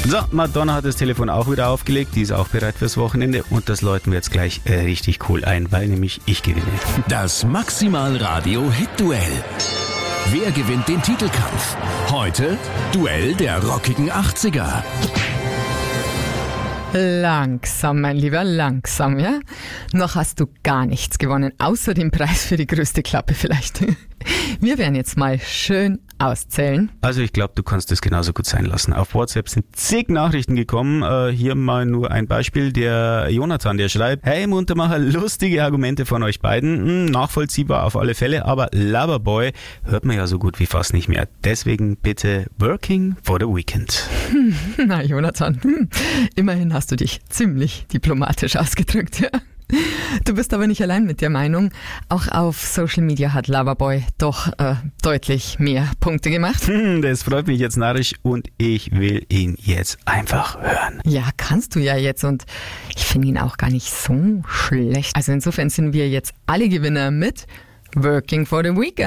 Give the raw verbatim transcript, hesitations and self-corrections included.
So, Madonna hat das Telefon auch wieder aufgelegt, die ist auch bereit fürs Wochenende und das läuten wir jetzt gleich äh, richtig cool ein, weil nämlich ich gewinne. Das Maximal Radio Hit Duell. Wer gewinnt den Titelkampf? Heute Duell der rockigen achtziger. Langsam, mein Lieber, langsam, ja? Noch hast du gar nichts gewonnen, außer den Preis für die größte Klappe vielleicht. Wir werden jetzt mal schön auszählen. Also ich glaube, du kannst es genauso gut sein lassen. Auf WhatsApp sind zig Nachrichten gekommen. Äh, hier mal nur ein Beispiel. Der Jonathan, der schreibt: Hey Muntermacher, lustige Argumente von euch beiden. Hm, nachvollziehbar auf alle Fälle, aber Loverboy hört man ja so gut wie fast nicht mehr. Deswegen bitte Working for the Weekend. Hm, na Jonathan, hm, immerhin hast du dich ziemlich diplomatisch ausgedrückt, ja? Du bist aber nicht allein mit der Meinung. Auch auf Social Media hat Loverboy doch äh, deutlich mehr Punkte gemacht. Hm, das freut mich jetzt narrisch und ich will ihn jetzt einfach hören. Ja, kannst du ja jetzt und ich finde ihn auch gar nicht so schlecht. Also insofern sind wir jetzt alle Gewinner mit Working for the Weekend.